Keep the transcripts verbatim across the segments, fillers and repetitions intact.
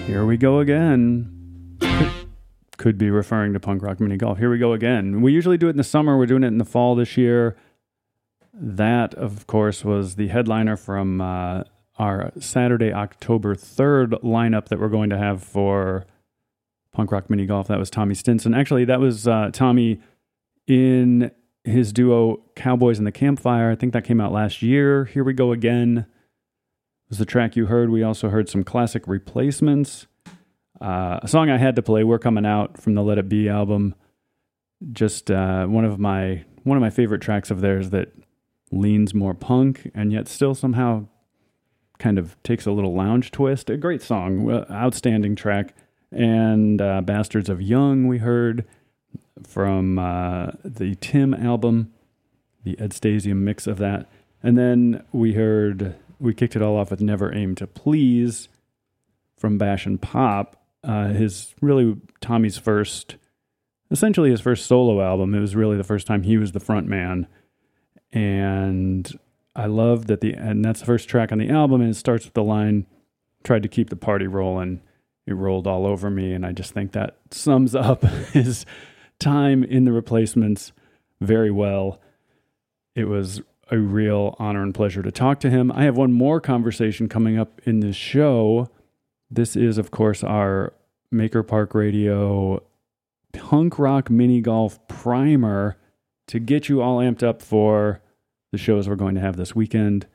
Here we go again. Could be referring to Punk Rock Mini Golf. Here we go again. We usually do it in the summer. We're doing it in the fall this year. That, of course, was the headliner from uh, our Saturday, October third lineup that we're going to have for Punk Rock Mini Golf. That was Tommy Stinson. Actually, that was uh, Tommy in his duo Cowboys and the Campfire. I think that came out last year. Here we go again. Was the track you heard. We also heard some classic replacements. Uh, a song I had to play, We're Coming Out, from the Let It Be album. Just uh, one of my one of my favorite tracks of theirs that leans more punk and yet still somehow kind of takes a little lounge twist. A great song, uh, outstanding track. And uh, Bastards of Young we heard from uh, the Tim album, the Ed Stasium mix of that. And then we heard... We kicked it all off with Never Aim to Please from Bash and Pop. Uh, his really Tommy's first, essentially his first solo album. It was really the first time he was the front man. And I love that the, and that's the first track on the album. And it starts with the line, tried to keep the party rolling. It rolled all over me. And I just think that sums up his time in the Replacements very well. It was a real honor and pleasure to talk to him. I have one more conversation coming up in this show. This is, of course, our Maker Park Radio Punk Rock Mini Golf Primer to get you all amped up for the shows we're going to have this weekend.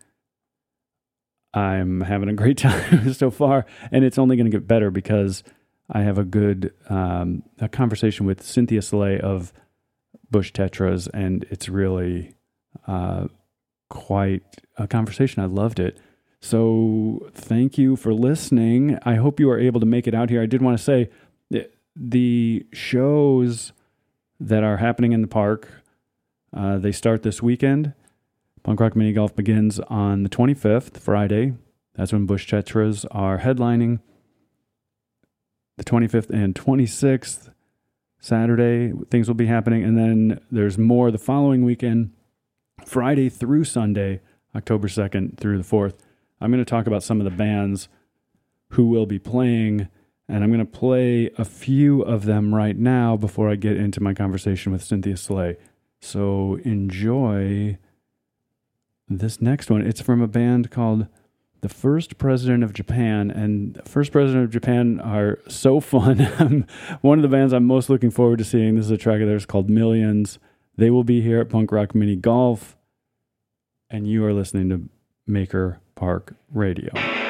I'm having a great time so far, and it's only going to get better because I have a good um, a conversation with Cynthia Soleil of Bush Tetras, and it's really... Uh, quite a conversation. I loved it. So thank you for listening. I hope you are able to make it out here. I did want to say the shows that are happening in the park, uh, they start this weekend. Punk Rock Mini Golf begins on the twenty-fifth, Friday. That's when Bush Tetras are headlining. The twenty-fifth and twenty-sixth, Saturday, things will be happening. And then there's more the following weekend. Friday through Sunday, October second through the fourth, I'm going to talk about some of the bands who will be playing, and I'm going to play a few of them right now before I get into my conversation with Cynthia Soleil. So enjoy this next one. It's from a band called The First President of Japan, and the First President of Japan are so fun. One of the bands I'm most looking forward to seeing, this is a track of theirs called Millions. They will be here at Punk Rock Mini Golf, and you are listening to Maker Park Radio.